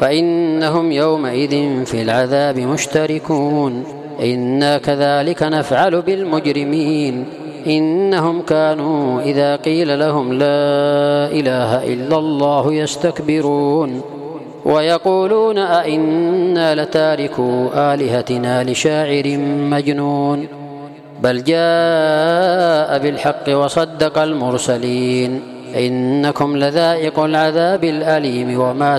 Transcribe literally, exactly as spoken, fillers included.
فإنهم يومئذ في العذاب مشتركون إنا كذلك نفعل بالمجرمين إنهم كانوا إذا قيل لهم لا إله إلا الله يستكبرون ويقولون أئنا لتاركو آلهتنا لشاعر مجنون بل جاء بالحق وصدق المرسلين إنكم لذائق العذاب الأليم وما